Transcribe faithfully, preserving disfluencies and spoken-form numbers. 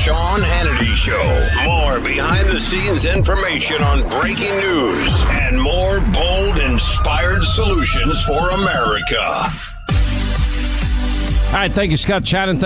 Sean Hannity Show. More behind-the-scenes information on breaking news and more bold, inspired solutions for America. All right, thank you, Scott Shannon.